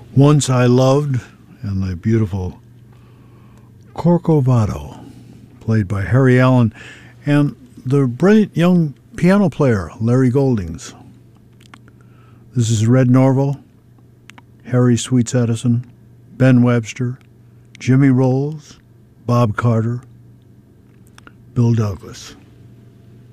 Once I Loved, and the beautiful Corcovado, played by Harry Allen, and the brilliant young piano player, Larry Goldings. This is Red Norval, Harry Sweets Edison, Ben Webster, Jimmy Rolls, Bob Carter, Bill Douglas.